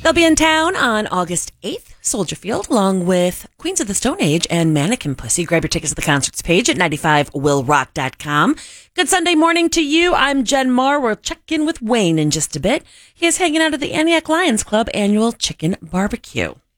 They'll be in town on August 8th, Soldier Field, along with Queens of the Stone Age and Mannequin Pussy. Grab your tickets at the concerts page at 95willrock.com. Good Sunday morning to you. I'm Jen Marr. We'll check in with Wayne in just a bit. He is hanging out at the Antioch Lions Club annual chicken barbecue.